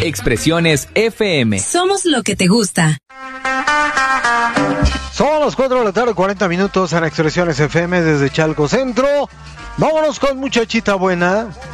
Expresiones FM. Somos lo que te gusta. Son las 4 de la tarde, 40 minutos en Expresiones FM desde Chalco Centro. Vámonos con Muchachita Buena.